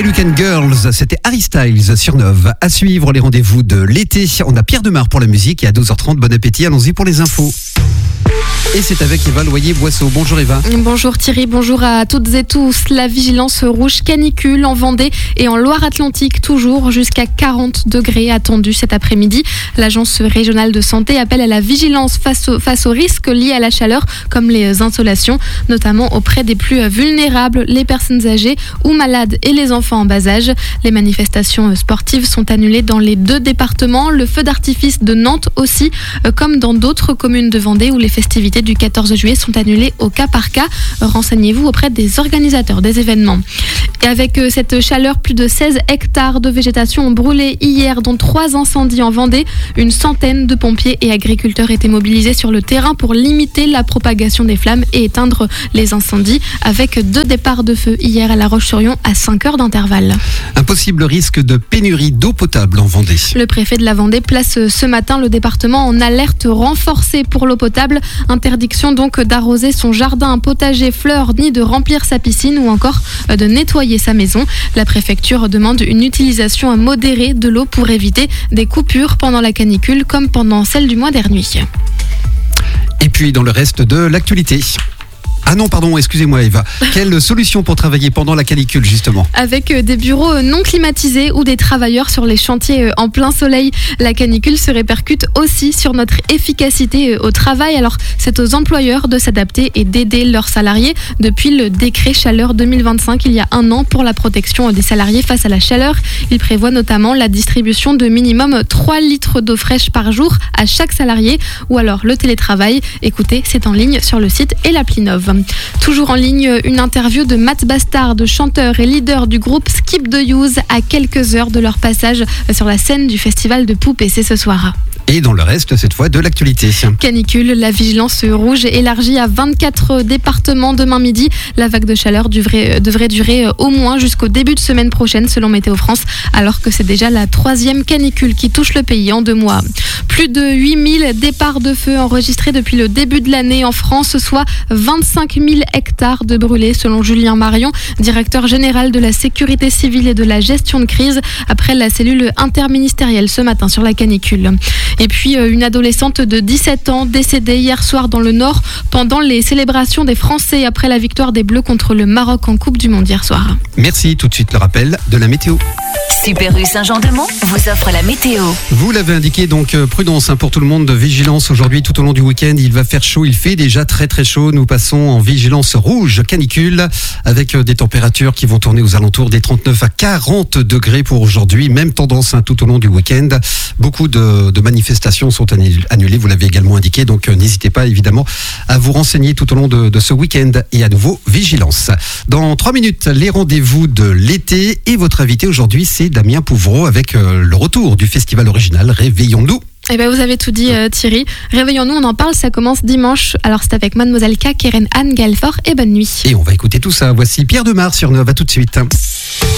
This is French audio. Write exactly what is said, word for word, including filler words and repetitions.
Weekend Girls, c'était Harry Styles sur Neuve. À suivre les rendez-vous de l'été. On a Pierre Demar pour la musique et à douze heures trente, bon appétit, allons-y pour les infos. Et c'est avec Eva Loyer-Boisseau. Bonjour Eva. Bonjour Thierry, bonjour à toutes et tous. La vigilance rouge canicule en Vendée et en Loire-Atlantique, toujours jusqu'à quarante degrés attendus cet après-midi. L'agence régionale de santé appelle à la vigilance face, au, face aux risques liés à la chaleur, comme les insolations, notamment auprès des plus vulnérables, les personnes âgées ou malades et les enfants en bas âge. Les manifestations sportives sont annulées dans les deux départements. Le feu d'artifice de Nantes aussi, comme dans d'autres communes de Vendée où les festivités du quatorze juillet sont annulées au cas par cas. Renseignez-vous auprès des organisateurs des événements. Et avec cette chaleur, plus de seize hectares de végétation ont brûlé hier, dont trois incendies en Vendée. Une centaine de pompiers et agriculteurs étaient mobilisés sur le terrain pour limiter la propagation des flammes et éteindre les incendies, avec deux départs de feu hier à La Roche-sur-Yon à cinq heures d'intervalle. Un possible risque de pénurie d'eau potable en Vendée. Le préfet de la Vendée place ce matin le département en alerte renforcée pour l'eau potable. Interdiction donc d'arroser son jardin, potager, fleurs, ni de remplir sa piscine ou encore de nettoyer sa maison. La préfecture demande une utilisation modérée de l'eau pour éviter des coupures pendant la canicule comme pendant celle du mois dernier. Et puis dans le reste de l'actualité. Ah non, pardon, excusez-moi Eva. Quelle solution pour travailler pendant la canicule justement ? Avec des bureaux non climatisés ou des travailleurs sur les chantiers en plein soleil, la canicule se répercute aussi sur notre efficacité au travail. Alors c'est aux employeurs de s'adapter et d'aider leurs salariés depuis le décret chaleur deux mille vingt-cinq il y a un an pour la protection des salariés face à la chaleur. Il prévoit notamment la distribution de minimum trois litres d'eau fraîche par jour à chaque salarié ou alors le télétravail. Écoutez, c'est en ligne sur le site et l'appli Neuve. Toujours en ligne, une interview de Matt Bastard, chanteur et leader du groupe Skip the Use, à quelques heures de leur passage sur la scène du festival de Poupes, et c'est ce soir. Et dans le reste, cette fois, de l'actualité. Canicule, la vigilance rouge élargie à vingt-quatre départements demain midi. La vague de chaleur devrait, devrait durer au moins jusqu'au début de semaine prochaine, selon Météo France, alors que c'est déjà la troisième canicule qui touche le pays en deux mois. Plus de huit mille départs de feu enregistrés depuis le début de l'année en France, soit vingt-cinq mille hectares de brûlés, selon Julien Marion, directeur général de la sécurité civile et de la gestion de crise, après la cellule interministérielle ce matin sur la canicule. Et puis une adolescente de dix-sept ans décédée hier soir dans le Nord pendant les célébrations des Français après la victoire des Bleus contre le Maroc en Coupe du Monde hier soir. Merci, tout de suite le rappel de la météo. Super U Saint-Jean-de-Mont vous offre la météo. Vous l'avez indiqué, donc prudence hein, pour tout le monde, de vigilance aujourd'hui tout au long du week-end. Il va faire chaud, il fait déjà très très chaud. Nous passons en vigilance rouge canicule avec des températures qui vont tourner aux alentours des trente-neuf à quarante degrés pour aujourd'hui. Même tendance hein, tout au long du week-end. Beaucoup de, de manifestations sont annulées, vous l'avez également indiqué. Donc euh, n'hésitez pas évidemment à vous renseigner tout au long de, de ce week-end et à nouveau vigilance. Dans trois minutes, les rendez-vous de l'été et votre invité aujourd'hui c'est Damien Pouvreau avec euh, le retour du festival original Réveillons-nous. Eh ben vous avez tout dit euh, Thierry. Réveillons-nous, on en parle, ça commence dimanche. Alors c'est avec Mademoiselle K, Keren Anne, Gaël Faure et bonne nuit. Et on va écouter tout ça. Voici Pierre Demar sur Neuve, à tout de suite.